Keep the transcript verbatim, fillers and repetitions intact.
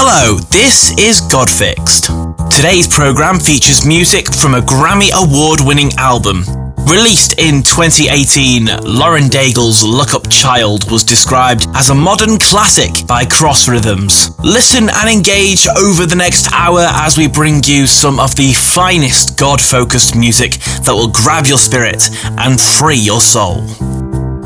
Hello, this is Godfixed. Today's programme features music from a Grammy Award-winning album. Released in twenty eighteen, Lauren Daigle's Look Up Child was described as a modern classic by Cross Rhythms. Listen and engage over the next hour as we bring you some of the finest God-focused music that will grab your spirit and free your soul.